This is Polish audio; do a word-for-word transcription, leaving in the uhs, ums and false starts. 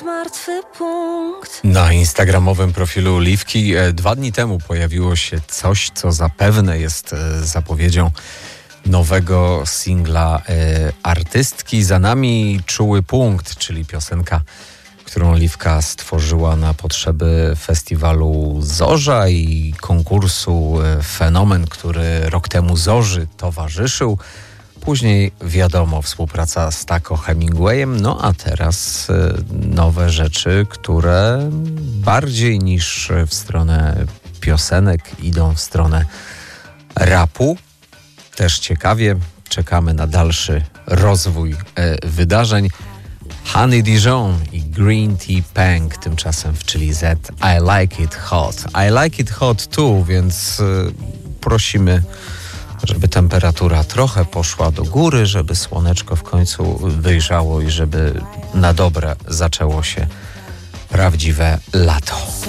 Martwy punkt. Na instagramowym profilu Liwki dwa dni temu pojawiło się coś, co zapewne jest zapowiedzią nowego singla artystki. Za nami Czuły punkt, czyli piosenka, którą Liwka stworzyła na potrzeby festiwalu Zorza i konkursu Fenomen, który rok temu Zorzy towarzyszył. Później wiadomo, współpraca z Taco Hemingwayem, no a teraz y, nowe rzeczy, które bardziej niż w stronę piosenek idą w stronę rapu. Też ciekawie, czekamy na dalszy rozwój y, wydarzeń. Honey Dijon i Green Tea Peng tymczasem w Chili Z I Like It Hot. I Like It Hot too, więc y, prosimy, żeby temperatura trochę poszła do góry, żeby słoneczko w końcu wyjrzało i żeby na dobre zaczęło się prawdziwe lato.